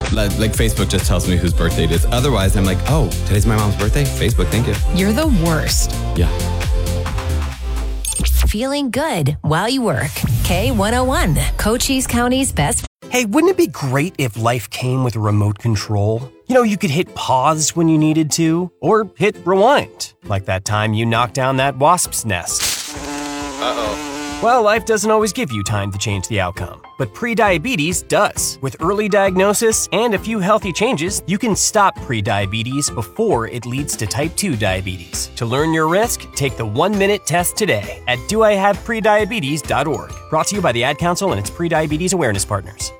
Like Facebook just tells me whose birthday it is. Otherwise, I'm like, oh, today's my mom's birthday? Facebook, thank you. You're the worst. Yeah. Feeling good while you work. K101, Cochise County's best. Hey, wouldn't it be great if life came with a remote control? You know, you could hit pause when you needed to, or hit rewind, like that time you knocked down that wasp's nest. Uh-oh. Well, life doesn't always give you time to change the outcome, but prediabetes does. With early diagnosis and a few healthy changes, you can stop prediabetes before it leads to type 2 diabetes. To learn your risk, take the 1-minute test today at doihaveprediabetes.org. Brought to you by the Ad Council and its prediabetes awareness partners.